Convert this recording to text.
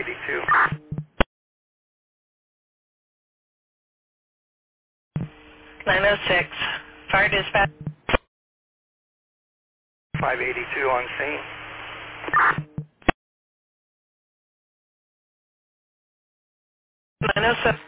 582. 906. Fire dispatch. 582 on scene. 907.